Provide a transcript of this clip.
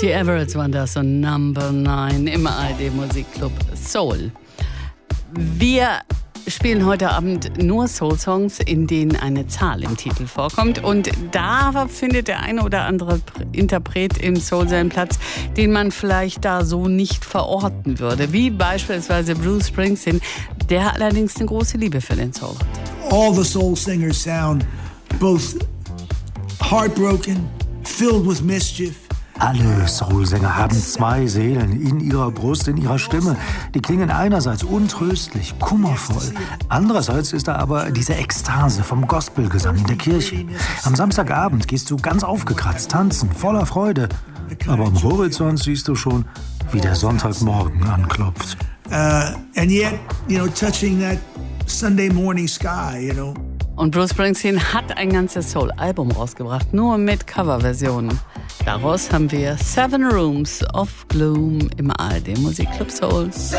Die Everetts waren das und Number 9 im ARD Musikclub Soul. Wir spielen heute Abend nur Soul-Songs, in denen eine Zahl im Titel vorkommt. Und da findet der eine oder andere Interpret im Soul seinen Platz, den man vielleicht da so nicht verorten würde. Wie beispielsweise Bruce Springsteen, der allerdings eine große Liebe für den Soul hat. All the soul singers sound both heartbroken, filled with mischief. Alle Soulsänger haben zwei Seelen in ihrer Brust, in ihrer Stimme. Die klingen einerseits untröstlich, kummervoll. Andererseits ist da aber diese Ekstase vom Gospelgesang in der Kirche. Am Samstagabend gehst du ganz aufgekratzt tanzen, voller Freude. Aber am Horizont siehst du schon, wie der Sonntagmorgen anklopft. And yet, touching that Sunday morning sky, Und Bruce Springsteen hat ein ganzes Soul-Album rausgebracht, nur mit Coverversionen. Daraus haben wir 7 Rooms of Gloom im ARD Musikclub Soul.